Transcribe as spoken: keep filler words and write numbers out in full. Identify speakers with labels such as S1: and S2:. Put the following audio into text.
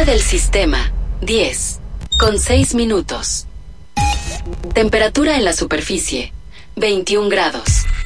S1: del sistema, diez, con seis minutos. Temperatura en la superficie, veintiún grados.